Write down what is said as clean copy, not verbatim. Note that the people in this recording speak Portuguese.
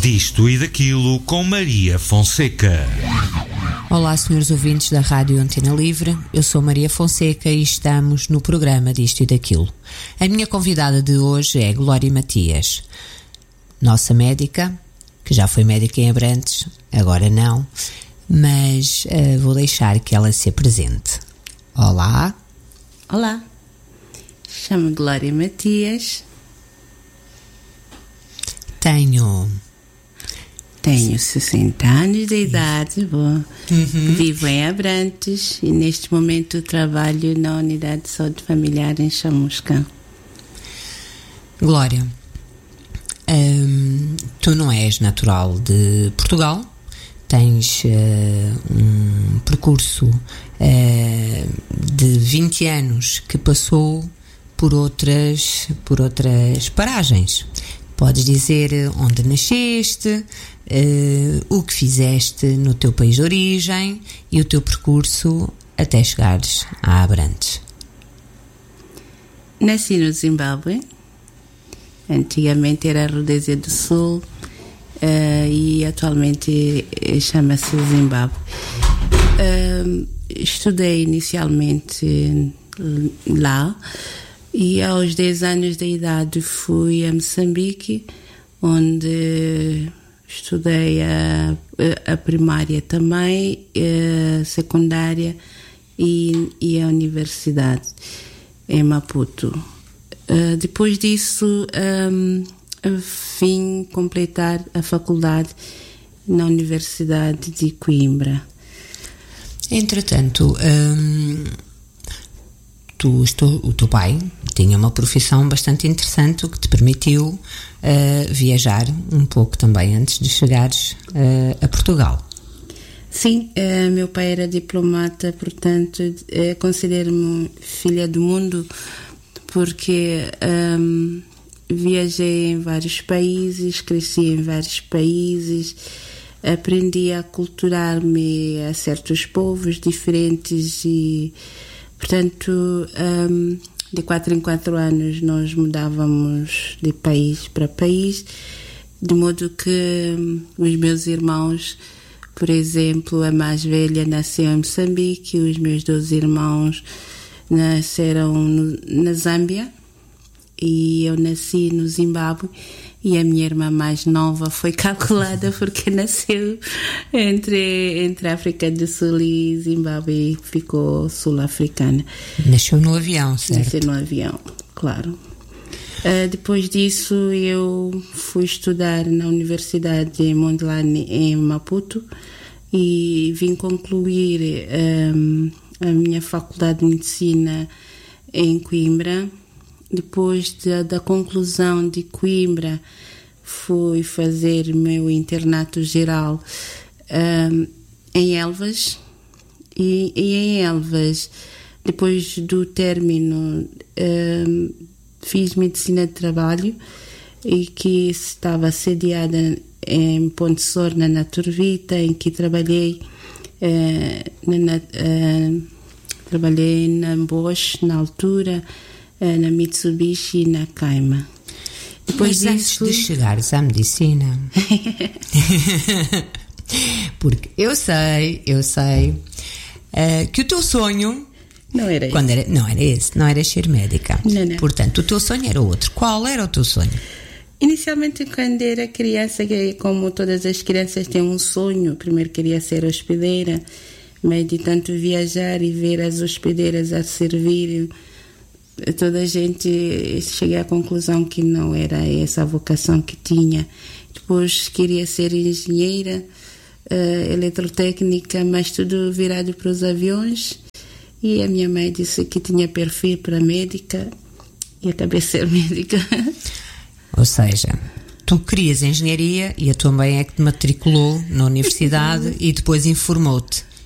Disto e daquilo com Maria Fonseca. Olá, senhores ouvintes da Rádio Antena Livre, eu sou Maria Fonseca e estamos no programa Disto e daquilo. A minha convidada de hoje é Glória Matias, nossa médica, que já foi médica em Abrantes, agora não, mas vou deixar que ela se apresente. Olá. Olá, chamo-me Glória Matias. Tenho 60 anos de idade, vivo em Abrantes e neste momento trabalho na Unidade de Saúde Familiar em Chamusca. Glória, tu não és natural de Portugal, tens um percurso de 20 anos que passou por outras paragens. Podes dizer onde nasceste, o que fizeste no teu país de origem e o teu percurso até chegares a Abrantes. Nasci no Zimbábue, antigamente era Rodésia do Sul e atualmente chama-se Zimbábue. Estudei inicialmente lá. E aos 10 anos de idade fui a Moçambique, onde estudei a primária também, a secundária e a universidade em Maputo. Depois disso vim completar a faculdade na Universidade de Coimbra. Entretanto, o teu pai tinha uma profissão bastante interessante, o que te permitiu viajar um pouco também antes de chegares a Portugal. Sim, meu pai era diplomata, portanto considero-me filha do mundo, porque viajei em vários países, cresci em vários países, aprendi a aculturar-me a certos povos diferentes e, portanto, de 4 em 4 anos nós mudávamos de país para país, de modo que os meus irmãos, por exemplo, a mais velha nasceu em Moçambique, os meus 2 irmãos nasceram na Zâmbia e eu nasci no Zimbábue. E a minha irmã mais nova foi calculada porque nasceu entre a África do Sul e Zimbábue e ficou sul-africana. Nasceu no avião, certo? Nasceu no avião, claro. Depois disso eu fui estudar na Universidade de Mondlane em Maputo e vim concluir a minha faculdade de Medicina em Coimbra. Depois da conclusão de Coimbra, fui fazer meu internato geral em Elvas. E em Elvas, depois do término, fiz medicina de trabalho e que estava sediada em Ponte Sorna, na Turvita, em que trabalhei na Bosch, na altura, na Mitsubishi e na Caima. Mas antes de chegares à medicina, porque eu sei que o teu sonho não era esse. Não era ser médica. Não. Portanto, o teu sonho era outro. Qual era o teu sonho? Inicialmente, quando era criança, como todas as crianças têm um sonho, primeiro queria ser hospedeira, mas de tanto viajar e ver as hospedeiras a servir, toda a gente cheguei à conclusão que não era essa a vocação que tinha. Depois queria ser engenheira, eletrotécnica, mas tudo virado para os aviões. E a minha mãe disse que tinha perfil para médica e acabei ser médica. Ou seja, tu querias engenharia e a tua mãe é que te matriculou na universidade e depois informou-te.